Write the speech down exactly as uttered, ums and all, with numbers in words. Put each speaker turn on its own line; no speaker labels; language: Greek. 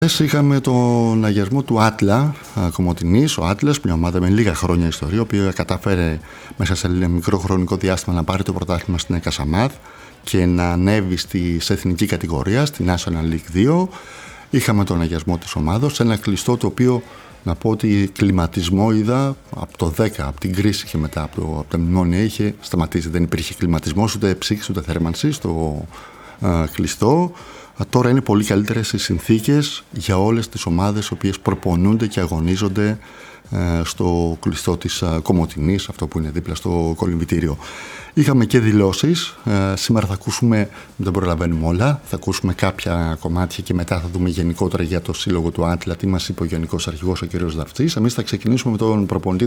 Είχαμε τον αγιασμό του Άτλα Κομοτηνής. Ο Άτλας, μια ομάδα με λίγα χρόνια ιστορία, η οποία κατάφερε μέσα σε μικρό χρονικό διάστημα να πάρει το πρωτάθλημα στην ΕΚΑΣΑΜΑΔ και να ανέβει στη, σε εθνική κατηγορία, στη National League δύο. Είχαμε τον αγιασμό της ομάδος, ένα κλειστό το οποίο, να πω ότι κλιματισμό είδα από το δέκα, από την κρίση και μετά από, το, από τα μνημόνια είχε σταματήσει. Δεν υπήρχε κλιματισμός, ούτε ψήξη, ούτε θέρμανση στο α, κλειστό. Τώρα είναι πολύ καλύτερες οι συνθήκες για όλες τις ομάδες οι οποίες προπονούνται και αγωνίζονται στο κλειστό της Κομοτηνής, αυτό που είναι δίπλα στο κολυμβητήριο. Είχαμε και δηλώσεις. Σήμερα θα ακούσουμε, δεν προλαβαίνουμε όλα, θα ακούσουμε κάποια κομμάτια και μετά θα δούμε γενικότερα για το σύλλογο του Άτλα τι μας είπε ο Γενικός Αρχηγός, ο κ. Δαρτσής. Εμείς θα ξεκινήσουμε με τον προπονητή